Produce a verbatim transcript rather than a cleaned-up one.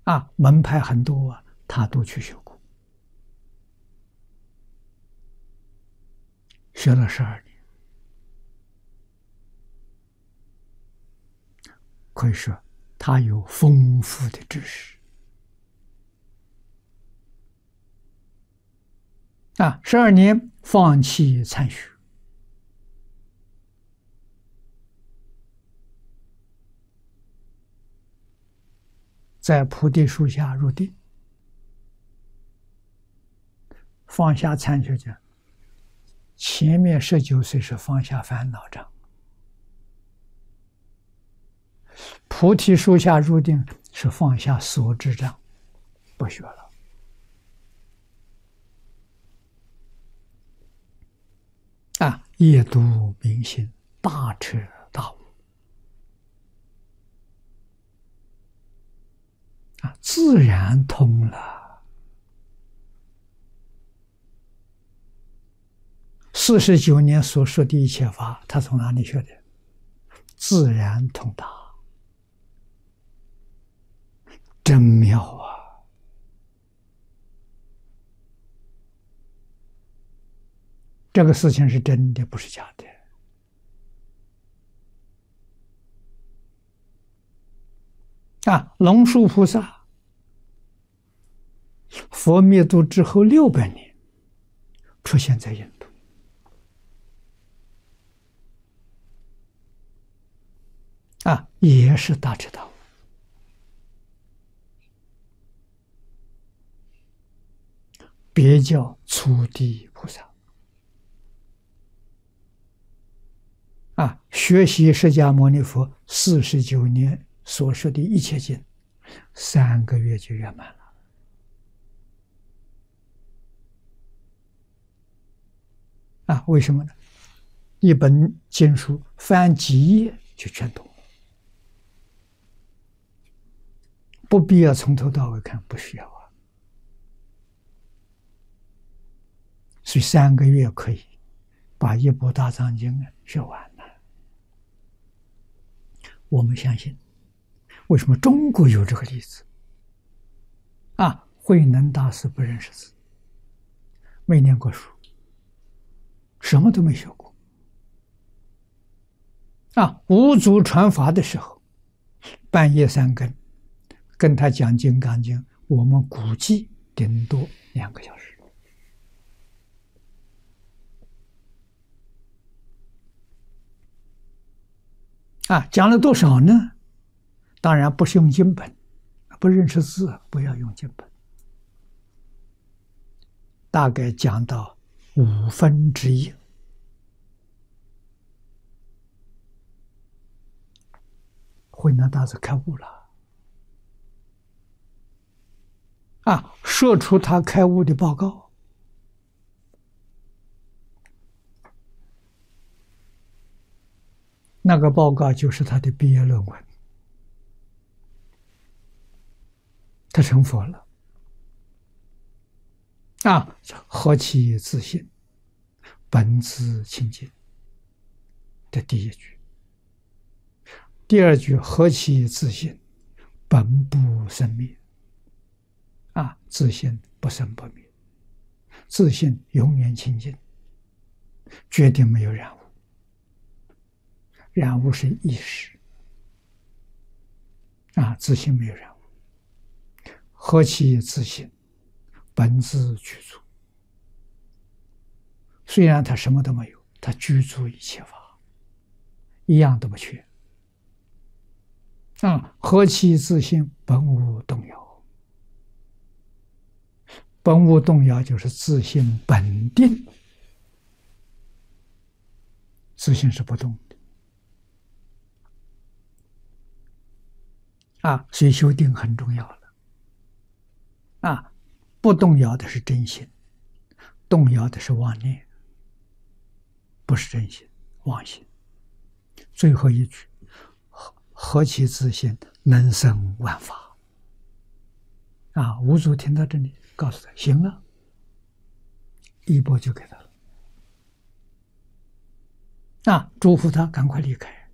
啊，门派很多啊，他都去学过，学了十二年，可以说他有丰富的知识啊。十二年放弃参学，在菩提树下入定，放下参学讲。前面十九岁是放下烦恼障，菩提树下入定是放下所知障，不学了。啊，夜读明心，大彻大悟，啊，自然通了。四十九年所说的一切法，他从哪里学的？自然通达，真妙啊！这个事情是真的，不是假的。啊，龙树菩萨，佛灭度之后六百年，出现在印度。啊，也是大彻大悟，别叫初地菩萨。啊，学习释迦牟尼佛四十九年所说的一切经，三个月就圆满了。啊，为什么呢？一本经书翻几页就全懂了。不必要从头到尾看，不需要啊。所以三个月可以把一部大藏经学完了。我们相信，为什么中国有这个例子？啊，慧能大师不认识字，没念过书，什么都没学过。啊，五祖传法的时候，半夜三更。跟他讲《金刚经》，我们估计顶多两个小时。啊，讲了多少呢？当然不是用经本，不认识字，不要用经本。大概讲到五分之一，慧能大师开悟了。啊，说出他开悟的报告，那个报告就是他的毕业论文。他成佛了。啊，何其自信，本自清净，这第一句。第二句，何其自信，本不生灭。啊，自信不生不灭，自信永远清净，决定没有染污，染污是意识。啊，自信没有染污，何其自信，本自具足。虽然他什么都没有，他具足一切法，一样都不缺。啊，何其自信，本无动摇。本无动摇就是自信本定，自信是不动的。啊，所以修定很重要了。啊，不动摇的是真心，动摇的是妄念，不是真心，妄心。最后一句，何其自信，能生万法。啊，五祖听到这里，告诉他行了，一钵就给他了。啊，嘱咐他赶快离开。